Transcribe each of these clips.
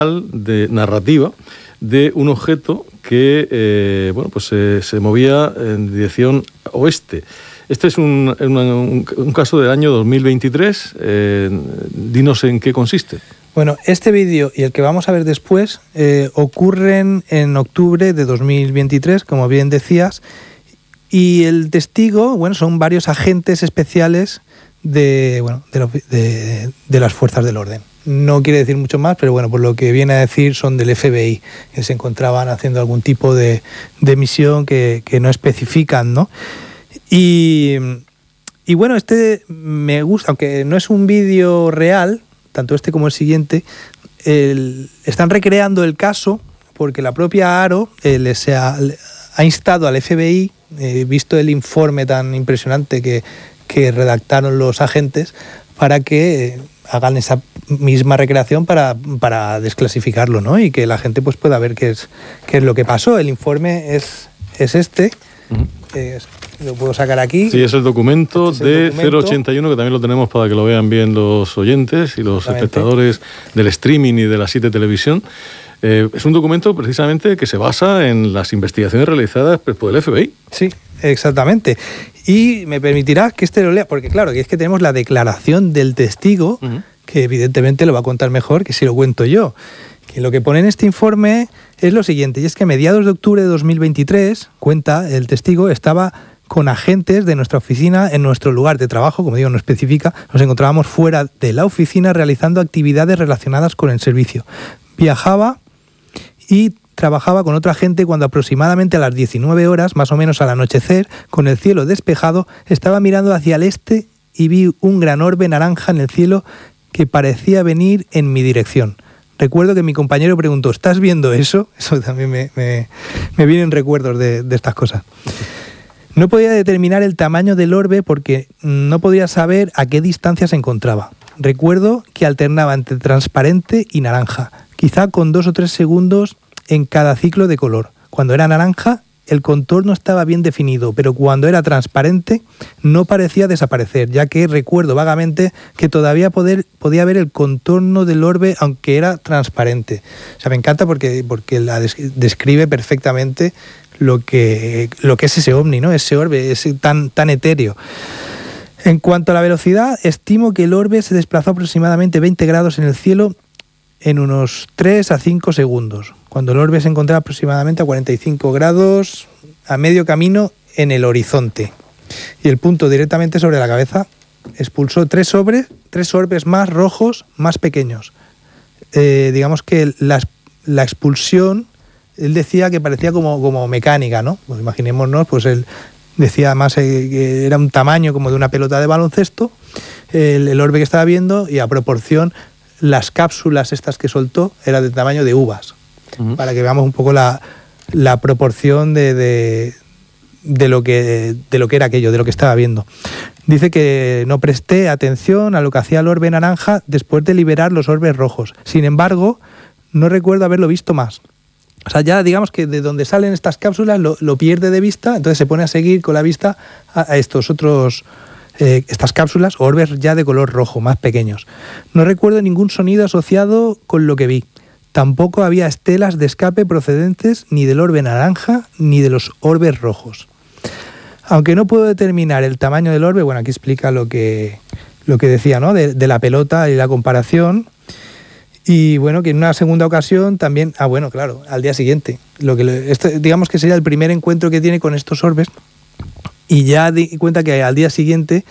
de narrativa de un objeto que se movía en dirección oeste. Este es un caso del año 2023. Dinos en qué consiste. Bueno, este vídeo y el que vamos a ver después ocurren en octubre de 2023, como bien decías, y el testigo, son varios agentes especiales de las fuerzas del orden. No quiere decir mucho más, pero por lo que viene a decir son del FBI, que se encontraban haciendo algún tipo de misión que no especifican, ¿no? Y este me gusta, aunque no es un vídeo real, tanto este como el siguiente, están recreando el caso porque la propia AARO ha instado al FBI, visto el informe tan impresionante que redactaron los agentes, para que hagan esa misma recreación para desclasificarlo, ¿no? Y que la gente pueda ver qué es lo que pasó. El informe es este. Uh-huh. Lo puedo sacar aquí. Sí, es el documento de 081, que también lo tenemos para que lo vean bien los oyentes y los espectadores del streaming y de la Siete Televisión. Es un documento precisamente que se basa en las investigaciones realizadas por el FBI. Sí, exactamente. Y me permitirás que lo lea, porque claro, que es que tenemos la declaración del testigo, uh-huh, que evidentemente lo va a contar mejor que si lo cuento yo. Que lo que pone en este informe es lo siguiente, y es que a mediados de octubre de 2023, cuenta el testigo, estaba con agentes de nuestra oficina en nuestro lugar de trabajo, como digo, no especifica, nos encontrábamos fuera de la oficina realizando actividades relacionadas con el servicio. Viajaba y trabajaba con otra gente cuando aproximadamente a las 19 horas, más o menos al anochecer, con el cielo despejado, estaba mirando hacia el este y vi un gran orbe naranja en el cielo que parecía venir en mi dirección. Recuerdo que mi compañero preguntó, ¿estás viendo eso? Eso también me vienen recuerdos de estas cosas. No podía determinar el tamaño del orbe porque no podía saber a qué distancia se encontraba. Recuerdo que alternaba entre transparente y naranja, quizá con 2 o 3 segundos en cada ciclo de color. Cuando era naranja, el contorno estaba bien definido, pero cuando era transparente no parecía desaparecer, ya que recuerdo vagamente que todavía podía ver el contorno del orbe aunque era transparente. O sea, me encanta porque describe perfectamente lo que es ese ovni, ¿no? Ese orbe, ese tan etéreo. En cuanto a la velocidad, estimo que el orbe se desplazó aproximadamente 20 grados en el cielo en unos 3 a 5 segundos, cuando el orbe se encontraba aproximadamente a 45 grados a medio camino en el horizonte. Y el punto directamente sobre la cabeza expulsó 3 orbes más rojos, más pequeños. Digamos que la expulsión, él decía que parecía como mecánica, ¿no? Pues imaginémonos, él decía más que era un tamaño como de una pelota de baloncesto, el orbe que estaba viendo, y a proporción las cápsulas estas que soltó eran del tamaño de uvas, uh-huh, para que veamos un poco la proporción de lo que era aquello, de lo que estaba viendo. Dice que no presté atención a lo que hacía el orbe naranja después de liberar los orbes rojos. Sin embargo, no recuerdo haberlo visto más. O sea, ya digamos que de donde salen estas cápsulas lo pierde de vista, entonces se pone a seguir con la vista a estos otros estas cápsulas, orbes ya de color rojo, más pequeños. No recuerdo ningún sonido asociado con lo que vi. Tampoco había estelas de escape procedentes ni del orbe naranja ni de los orbes rojos. Aunque no puedo determinar el tamaño del orbe, aquí explica lo que decía, ¿no? De la pelota y la comparación. Y que en una segunda ocasión también, al día siguiente. Digamos que sería el primer encuentro que tiene con estos orbes. Y ya di cuenta que al día siguiente,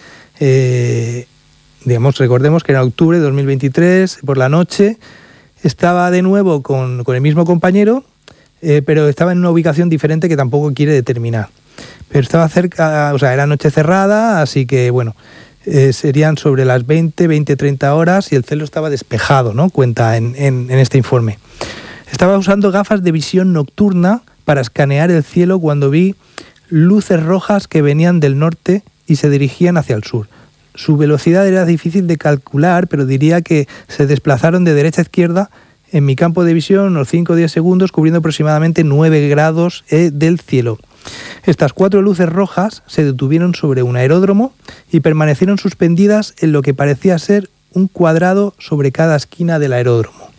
recordemos que era octubre de 2023, por la noche, estaba de nuevo con el mismo compañero, pero estaba en una ubicación diferente que tampoco quiere determinar. Pero estaba cerca, era noche cerrada, así que serían sobre las 20-30 horas y el cielo estaba despejado, ¿no? Cuenta en este informe. Estaba usando gafas de visión nocturna para escanear el cielo cuando vi luces rojas que venían del norte y se dirigían hacia el sur. Su velocidad era difícil de calcular, pero diría que se desplazaron de derecha a izquierda en mi campo de visión unos 5 o 10 segundos, cubriendo aproximadamente 9 grados del cielo. Estas 4 luces rojas se detuvieron sobre un aeródromo y permanecieron suspendidas en lo que parecía ser un cuadrado sobre cada esquina del aeródromo.